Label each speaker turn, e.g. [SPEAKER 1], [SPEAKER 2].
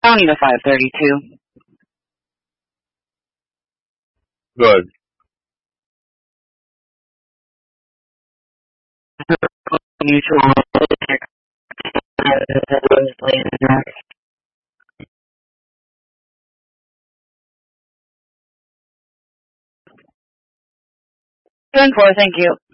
[SPEAKER 1] I don't need a 532.
[SPEAKER 2] Good.
[SPEAKER 1] Mutual. Thank you.